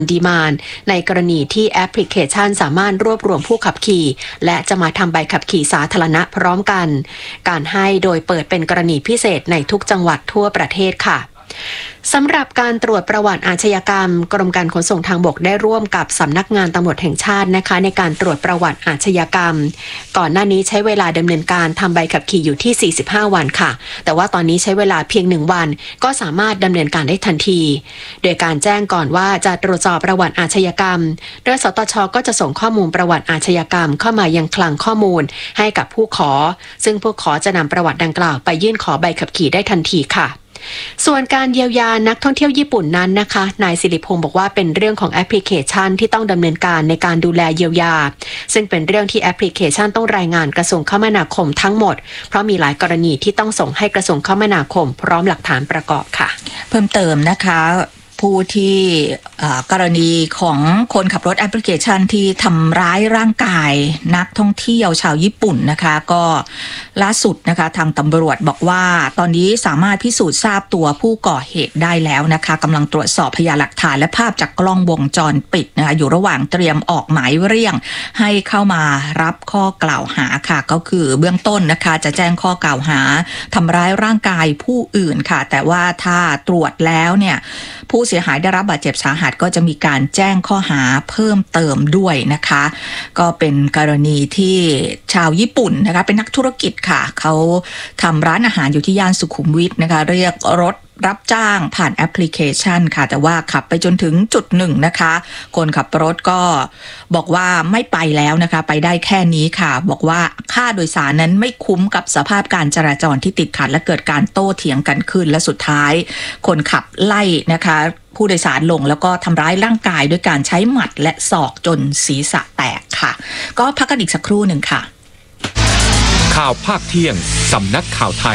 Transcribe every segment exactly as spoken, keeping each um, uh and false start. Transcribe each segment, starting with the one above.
ดีมานด์ในกรณีที่แอปพลิเคชันสามารถรวบรวมผู้ขับขี่และจะมาทำใบขับขี่สาธารณะพร้อมกันการให้โดยเปิดเป็นกรณีพิเศษในทุกจังหวัดทั่วประเทศค่ะสำหรับการตรวจประวัติอาชญากรรมกรมการขนส่งทางบกได้ร่วมกับสำนักงานตำรวจแห่งชาตินะคะในการตรวจประวัติอาชญากรรมก่อนหน้านี้ใช้เวลาดำเนินการทำใบขับขี่อยู่ที่สี่สิบห้าวันค่ะแต่ว่าตอนนี้ใช้เวลาเพียงหนึ่งวันก็สามารถดำเนินการได้ทันทีโดยการแจ้งก่อนว่าจะตรวจสอบประวัติอาชญากรรมโดยสตช.ก็จะส่งข้อมูลประวัติอาชญากรรมเข้ามายังคลังข้อมูลให้กับผู้ขอซึ่งผู้ขอจะนำประวัติดังกล่าวไปยื่นขอใบขับขี่ได้ทันทีค่ะส่วนการเยียวยานักท่องเที่ยวญี่ปุ่นนั้นนะคะนายศิริพงศ์บอกว่าเป็นเรื่องของแอปพลิเคชันที่ต้องดำเนินการในการดูแลเยียวยาซึ่งเป็นเรื่องที่แอปพลิเคชันต้องรายงานกระทรวงคมนาคมทั้งหมดเพราะมีหลายกรณีที่ต้องส่งให้กระทรวงคมนาคมพร้อมหลักฐานประกอบค่ะเพิ่มเติมนะคะผู้ที่กรณีของคนขับรถแอปพลิเคชันที่ทำร้ายร่างกายนักท่องเที่ยวชาวญี่ปุ่นนะคะก็ล่าสุดนะคะทางตำรวจบอกว่าตอนนี้สามารถพิสูจน์ทราบตัวผู้ก่อเหตุได้แล้วนะคะกำลังตรวจสอบพยานหลักฐานและภาพจากกล้องวงจรปิดนะคะอยู่ระหว่างเตรียมออกหมายเรียกให้เข้ามารับข้อกล่าวหาค่ะก็คือเบื้องต้นนะคะจะแจ้งข้อกล่าวหาทำร้ายร่างกายผู้อื่นค่ะแต่ว่าถ้าตรวจแล้วเนี่ยผู้เสียหายได้รับบาดเจ็บสาหัสก็จะมีการแจ้งข้อหาเพิ่มเติมด้วยนะคะก็เป็นกรณีที่ชาวญี่ปุ่นนะคะเป็นนักธุรกิจค่ะเขาทำร้านอาหารอยู่ที่ย่านสุขุมวิทนะคะเรียกรถรับจ้างผ่านแอปพลิเคชันค่ะแต่ว่าขับไปจนถึงจุดหนึ่งนะคะคนขับรถก็บอกว่าไม่ไปแล้วนะคะไปได้แค่นี้ค่ะบอกว่าค่าโดยสารนั้นไม่คุ้มกับสภาพการจราจรที่ติดขัดและเกิดการโต้เถียงกันขึ้นและสุดท้ายคนขับไล่นะคะผู้โดยสารลงแล้วก็ทำร้ายร่างกายด้วยการใช้หมัดและศอกจนศีรษะแตกค่ะก็พักกันอีกสักครู่หนึ่งค่ะข่าวภาคเที่ยงสำนักข่าวไทย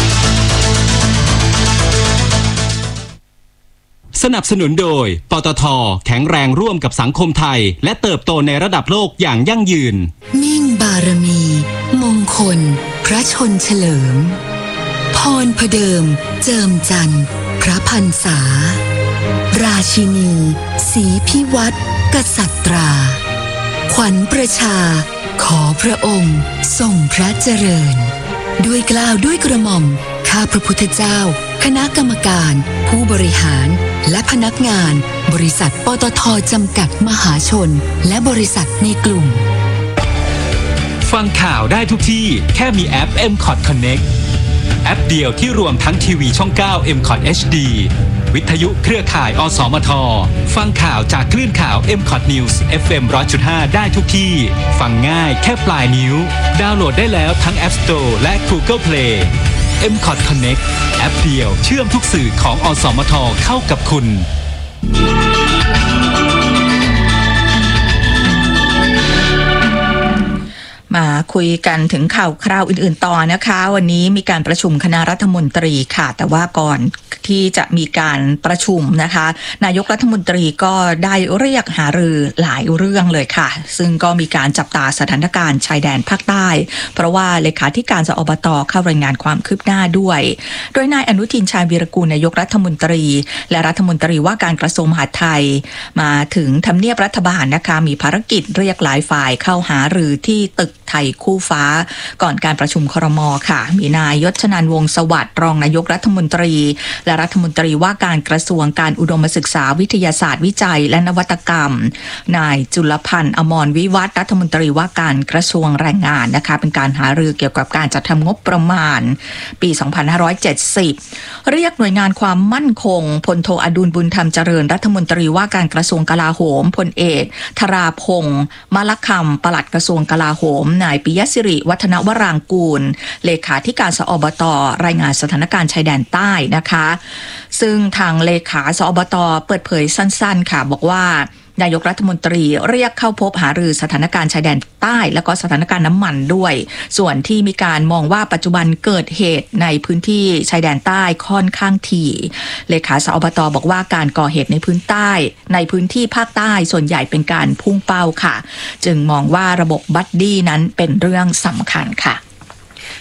สนับสนุนโดยปตท.แข็งแรงร่วมกับสังคมไทยและเติบโตในระดับโลกอย่างยั่งยืนมิ่งบารมีมงคลพระชนเฉลิมพรพเดิมเจิมจันทร์พระพรรษาราชินีศรีพิวัตรกษัตราขวัญประชาขอพระองค์ทรงพระเจริญด้วยเกล้าด้วยกระหม่อมข้าพระพุทธเจ้าคณะกรรมการผู้บริหารและพนักงานบริษัทปตท.จำกัดมหาชนและบริษัทในกลุ่มฟังข่าวได้ทุกที่แค่มีแอป เอ็ม คอท Connect แอปเดียวที่รวมทั้งทีวีช่องเก้า เอ็ม คอท เอช ดี วิทยุเครือข่ายอสมทฟังข่าวจากคลื่นข่าว เอ็ม คอท News เอฟ เอ็ม หนึ่งร้อยจุดห้า ได้ทุกที่ฟังง่ายแค่ปลายนิ้วดาวน์โหลดได้แล้วทั้ง App Store และ Google Play เอ็ม คอท Connect แอปเดียวเชื่อมทุกสื่อของอสมทเข้ากับคุณมาคุยกันถึงข่าวคราวอื่นๆต่อนะคะวันนี้มีการประชุมคณะรัฐมนตรีค่ะแต่ว่าก่อนที่จะมีการประชุมนะคะนายกรัฐมนตรีก็ได้เรียกหารือหลายเรื่องเลยค่ะซึ่งก็มีการจับตาสถานการณ์ชายแดนภาคใต้เพราะว่าเลขาธิการสอบต.เข้ารายงานความคืบหน้าด้วยโดยนายอนุทินชาญวีรกูลนายกรัฐมนตรีและรัฐมนตรีว่าการกระทรวงมหาดไทยมาถึงทำเนียบรัฐบาลนะคะมีภารกิจเรียกหลายฝ่ายเข้าหารือที่ตึกไทยคู่ฟ้าก่อนการประชุมครม.ค่ะมีนายยศชนันท์วงศ์สวัสดิ์รองนายกรัฐมนตรีและรัฐมนตรีว่าการกระทรวงการอุดมศึกษาวิทยาศาสตร์วิจัยและนวัตกรรมนายจุลพันธ์อมรวิวัฒน์รัฐมนตรีว่าการกระทรวงแรงงานนะคะเป็นการหารือเกี่ยวกับการจัดทำงบประมาณปีสองพันห้าร้อยเจ็ดสิบเรียกหน่วยงานความมั่นคงพลโทอดุลบุญธรรมเจริญรัฐมนตรีว่าการกระทรวงกลาโหมพลเอกธราพงศ์มลคำปลัดกระทรวงกลาโหมนายปิยศิริวัฒนวรางกูลเลขาธิการสอบต.รายงานสถานการณ์ชายแดนใต้นะคะซึ่งทางเลขาสอบต.เปิดเผยสั้นๆค่ะบอกว่านายกรัฐมนตรีเรียกเข้าพบหารือสถานการณ์ชายแดนใต้และก็สถานการณ์น้ำมันด้วยส่วนที่มีการมองว่าปัจจุบันเกิดเหตุในพื้นที่ชายแดนใต้ค่อนข้างถี่เลขาสอบต.บอกว่าการก่อเหตุในพื้นใต้ในพื้นที่ภาคใต้ส่วนใหญ่เป็นการพุ่งเป้าค่ะจึงมองว่าระบบบัดดี้นั้นเป็นเรื่องสำคัญค่ะ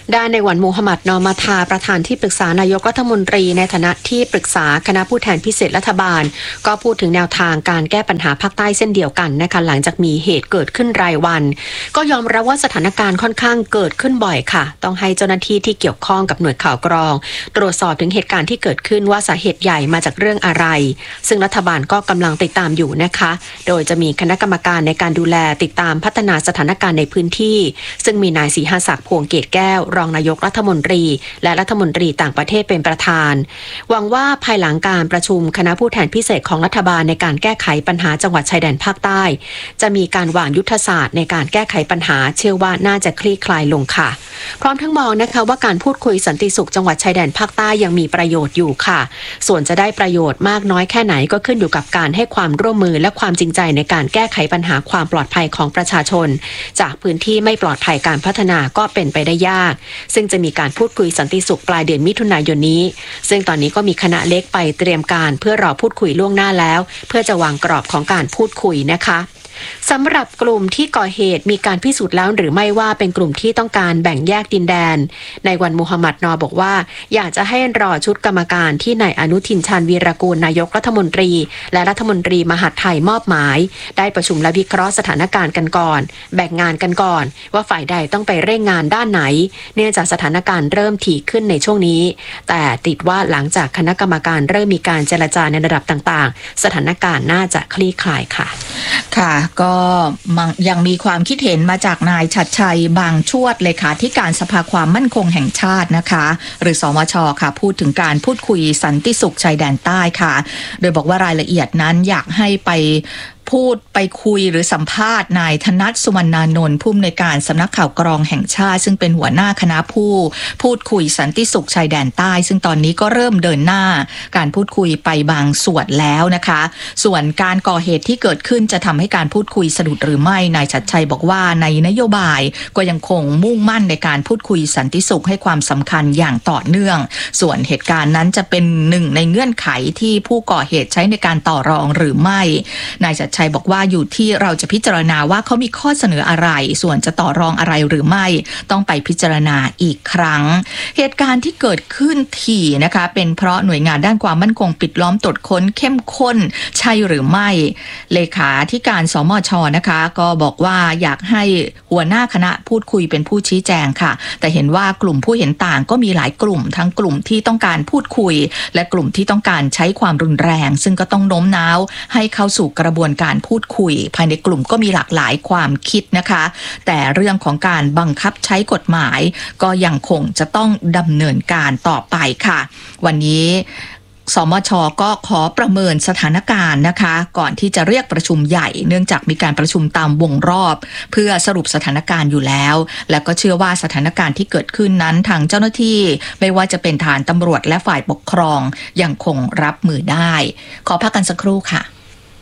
ด้านในวันมูฮัมหมัดนอมาทาประธานที่ปรึกษานายกรัฐมนตรีในฐานะที่ปรึกษาคณะผู้แทนพิเศษรัฐบาลก็พูดถึงแนวทางการแก้ปัญหาภาคใต้เช่นเดียวกันนะคะหลังจากมีเหตุเกิดขึ้นรายวันก็ยอมรับว่าสถานการณ์ค่อนข้างเกิดขึ้นบ่อยค่ะต้องให้เจ้าหน้าที่ที่เกี่ยวข้องกับหน่วยข่าวกรองตรวจสอบถึงเหตุการณ์ที่เกิดขึ้นว่าสาเหตุใหญ่มาจากเรื่องอะไรซึ่งรัฐบาลก็กำลังติดตามอยู่นะคะโดยจะมีคณะกรรมการในการดูแลติดตามพัฒนาสถานการณ์ในพื้นที่ซึ่งมีนายศรีหศักดิ์พวงเกตแก้วรองนายกรัฐมนตรีและรัฐมนตรีต่างประเทศเป็นประธานหวังว่าภายหลังการประชุมคณะผู้แทนพิเศษของรัฐบาลในการแก้ไขปัญหาจังหวัดชายแดนภาคใต้จะมีการวางยุทธศาสตร์ในการแก้ไขปัญหาเชื่อว่าน่าจะคลี่คลายลงค่ะพร้อมทั้งมองนะคะว่าการพูดคุยสันติสุขจังหวัดชายแดนภาคใต้ยังมีประโยชน์อยู่ค่ะส่วนจะได้ประโยชน์มากน้อยแค่ไหนก็ขึ้นอยู่กับการให้ความร่วมมือและความจริงใจในการแก้ไขปัญหาความปลอดภัยของประชาชนจากพื้นที่ไม่ปลอดภัยการพัฒนาก็เป็นไปได้ยากซึ่งจะมีการพูดคุยสันติสุขปลายเดือนมิถุนายนนี้ซึ่งตอนนี้ก็มีคณะเล็กไปเตรียมการเพื่อรอพูดคุยล่วงหน้าแล้วเพื่อจะวางกรอบของการพูดคุยนะคะสำหรับกลุ่มที่ก่อเหตุมีการพิสูจน์แล้วหรือไม่ว่าเป็นกลุ่มที่ต้องการแบ่งแยกดินแดนในวันมูฮัมหมัดนอบอกว่าอยากจะให้รอชุดกรรมการที่นายอนุทินชาญวีรกูลนายกรัฐมนตรีและรัฐมนตรีมหาดไทยมอบหมายได้ประชุมและวิเคราะห์สถานการณ์กันก่อนแบ่งงานกันก่อนว่าฝ่ายใดต้องไปเร่งงานด้านไหนเนื่องจากสถานการณ์เริ่มถี่ขึ้นในช่วงนี้แต่ติดว่าหลังจากคณะกรรมการเริ่มมีการเจรจาในระดับต่างๆสถานการณ์น่าจะคลี่คลายค่ะค่ะก็ยังมีความคิดเห็นมาจากนายชัดชัยบางชวดเลขาธิการสภาความมั่นคงแห่งชาตินะคะหรือสมช.ค่ะพูดถึงการพูดคุยสันติสุขชายแดนใต้ค่ะโดยบอกว่ารายละเอียดนั้นอยากให้ไปพูดไปคุยหรือสัมภาษณ์นายธนัทสุวรรณานนท์ผู้อำนวยการสำนักข่าวกรองแห่งชาติซึ่งเป็นหัวหน้าคณะผู้พูดคุยสันติสุขชายแดนใต้ซึ่งตอนนี้ก็เริ่มเดินหน้าการพูดคุยไปบางส่วนแล้วนะคะส่วนการก่อเหตุที่เกิดขึ้นจะทำให้การพูดคุยสะดุดหรือไม่นายชัดชัยบอกว่าในนโยบายก็ยังคงมุ่งมั่นในการพูดคุยสันติสุขให้ความสำคัญอย่างต่อเนื่องส่วนเหตุการณ์นั้นจะเป็นหนึ่งในเงื่อนไขที่ผู้ก่อเหตุใช้ในการต่อรองหรือไม่นายชัดชัยบอกว่าอยู่ที่เราจะพิจารณาว่าเขามีข้อเสนออะไรส่วนจะต่อรองอะไรหรือไม่ต้องไปพิจารณาอีกครั้งเหตุการณ์ที่เกิดขึ้นถี่นะคะเป็นเพราะหน่วยงานด้านความมั่นคงปิดล้อมตรวจค้นเข้มข้นใช่หรือไม่เลขาธิการสมช.นะคะก็บอกว่าอยากให้หัวหน้าคณะพูดคุยเป็นผู้ชี้แจงค่ะแต่เห็นว่ากลุ่มผู้เห็นต่างก็มีหลายกลุ่มทั้งกลุ่มที่ต้องการพูดคุยและกลุ่มที่ต้องการใช้ความรุนแรงซึ่งก็ต้องโน้มน้าวให้เข้าสู่กระบวนการพูดคุยภายในกลุ่มก็มีหลากหลายความคิดนะคะแต่เรื่องของการบังคับใช้กฎหมายก็ยังคงจะต้องดำเนินการต่อไปค่ะวันนี้สมช.ก็ขอประเมินสถานการณ์นะคะก่อนที่จะเรียกประชุมใหญ่เนื่องจากมีการประชุมตามวงรอบเพื่อสรุปสถานการณ์อยู่แล้วและก็เชื่อว่าสถานการณ์ที่เกิดขึ้นนั้นทางเจ้าหน้าที่ไม่ว่าจะเป็นฐานตำรวจและฝ่ายปกครองยังคงรับมือได้ขอพักกันสักครู่ค่ะ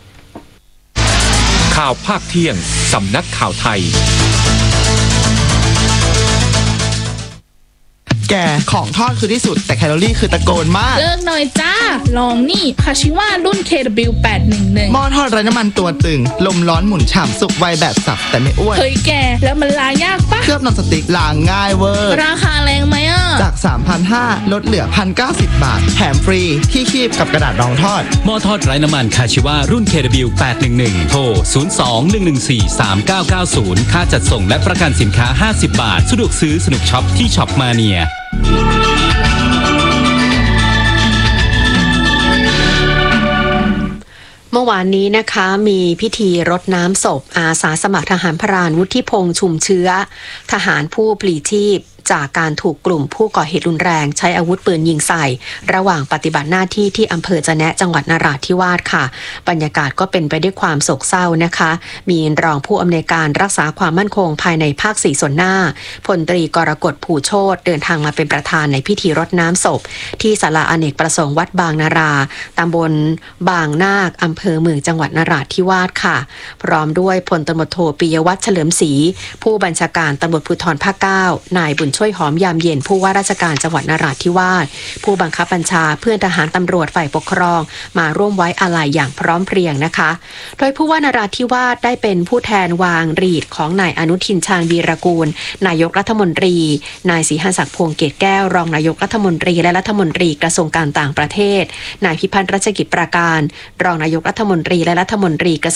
ข่าวภาคเที่ยงสำนักข่าวไทยแกของทอดคือที่สุดแต่แคลอรี่คือตะโกนมากเลิกหน่อยจ้าลองนี่คาชิวารุ่น เค ดับเบิลยู แปดหนึ่งหนึ่งหม้อทอดไร้น้ำมันตัวตึงลมร้อนหมุนฉ่ำสุกไวแบบสับแต่ไม่อ้วนเฮ้ยแกแล้วมันล้างยากปะเคลือบนอนสติ๊กล้างง่ายเวอร์ราคาแรงไหมอ่ะจาก สามพันห้าร้อย ลดเหลือ หนึ่งพันเก้าสิบ บาทแถมฟรีที่คีบกับกระดาษรองทอดหม้อทอดไร้น้ำมันคาชิวารุ่น เค ดับเบิลยู แปดหนึ่งหนึ่ง โทร ศูนย์ สอง หนึ่ง หนึ่ง สี่ สาม เก้า เก้า ศูนย์ ค่าจัดส่งและประกันสินค้าห้าสิบบาทสะดวกซื้อสนุกช็อปที่ช็อปมาเนียเมื่อวานนี้นะคะมีพิธีรดน้ำศพอาสาสมัครทหารพรานวุฒิพงษ์ชุมเชื้อทหารผู้พลีชีพจากการถูกกลุ่มผู้ก่อเหตุรุนแรงใช้อาวุธปืนยิงใส่ระหว่างปฏิบัติหน้าที่ที่อำเภอจะแนะจังหวัดนราธิวาสค่ะบรรยากาศก็เป็นไปด้วยความโศกเศร้านะคะมีรองผู้อำนวยการรักษาความมั่นคงภายในภาคสี่ส่วนหน้าพลตรีกรกฎภูโชติเดินทางมาเป็นประธานในพิธีรดน้ำศพที่ศาลาอเนกประสงค์วัดบางนาราตำบลบางนาคอำเภอเมืองจังหวัดนราธิวาสค่ะพร้อมด้วยพลตำรวจโทปิยวัฒน์เฉลิมศรีผู้บัญชาการตำรวจภูธรภาคเก้านายบุญช่วยหอมยามเย็นผู้ว่าราชการจังหวัดนราธิวาสผู้บังคับบัญชาเพื่อนทหารตำรวจฝ่ายปกครองมาร่วมไว้อาลัยอย่างพร้อมเพรียงนะคะโดยผู้ว่านราธิวาสได้เป็นผู้แทนวางรีดของนายอนุทินชาญวีรกูลนายกรัฐมนตรีนายศรีหศักดิ์พวงเกตแก้วรองนายกรัฐมนตรีและรัฐมนตรีกระทรวงการต่างประเทศนายพิพัฒน์รัชกิจประการรองนายกรัฐมนตรีและรัฐมนตรีกระทรวง